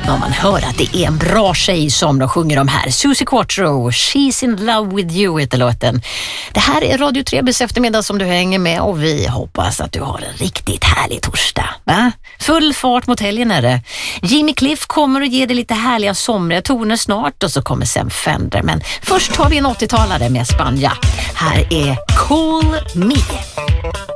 Ja, man hör att det är en bra tjej som de sjunger om här. Susie Quattro, She's in love with you heter låten. Det här är Radio Trebys eftermiddag som du hänger med och vi hoppas att du har en riktigt härlig torsdag. Va? Full fart mot helgen är det. Jimmy Cliff kommer att ge dig lite härliga somriga toner snart och så kommer sen Fender. Men först tar vi en 80-talare med Spanja. Här är Call Me.